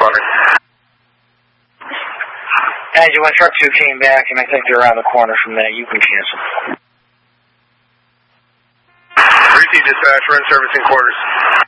responding. Angel, when truck 2 came back, and I think they're around the corner from there, you can cancel. 3T dispatch, run servicing quarters.